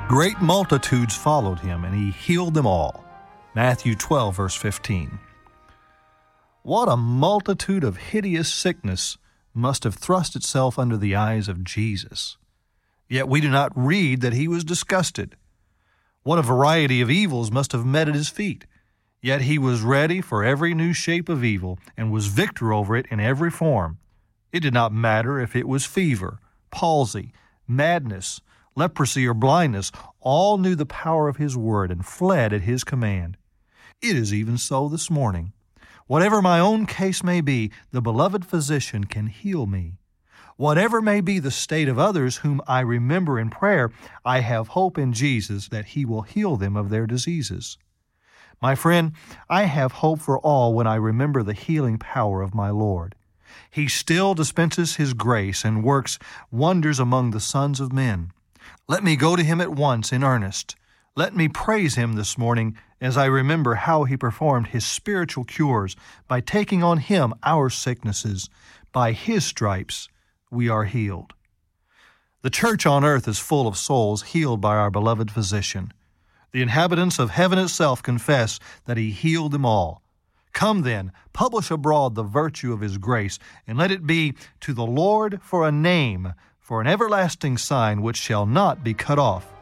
Great multitudes followed him, and he healed them all. Matthew 12, verse 15. What a multitude of hideous sickness must have thrust itself under the eyes of Jesus. Yet we do not read that he was disgusted. What a variety of evils must have met at his feet. Yet he was ready for every new shape of evil and was victor over it in every form. It did not matter if it was fever, palsy, madness, leprosy, or blindness. All knew the power of his word and fled at his command. It is even so this morning. Whatever my own case may be, the beloved physician can heal me. Whatever may be the state of others whom I remember in prayer, I have hope in Jesus that he will heal them of their diseases. My friend, I have hope for all when I remember the healing power of my Lord. He still dispenses his grace and works wonders among the sons of men. Let me go to him at once in earnest. Let me praise him this morning as I remember how he performed his spiritual cures by taking on him our sicknesses. By his stripes we are healed. The church on earth is full of souls healed by our beloved physician. The inhabitants of heaven itself confess that he healed them all. Come then, publish abroad the virtue of his grace, and let it be to the Lord for a name, for an everlasting sign which shall not be cut off